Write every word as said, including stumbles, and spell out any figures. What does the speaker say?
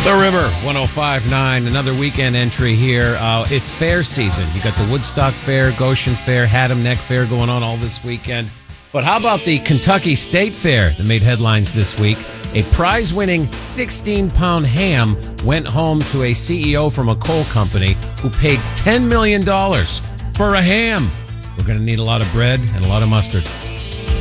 The River, one oh five point nine, another weekend entry here. Uh, it's fair season. You got the Woodstock Fair, Goshen Fair, Haddam Neck Fair going on all this weekend. But how about the Kentucky State Fair that made headlines this week? A prize-winning sixteen-pound ham went home to a C E O from a coal company who paid ten million dollars for a ham. We're going to need a lot of bread and a lot of mustard.